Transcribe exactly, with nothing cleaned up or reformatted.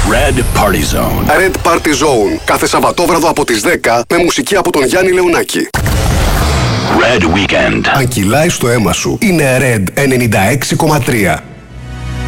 Red Party Zone. Red Party Zone. Κάθε Σαββατόβραδο από τις δέκα με μουσική από τον Γιάννη Λεωνάκη. Red Weekend. Αν κυλάει στο αίμα σου, είναι Red ενενήντα έξι κόμμα τρία.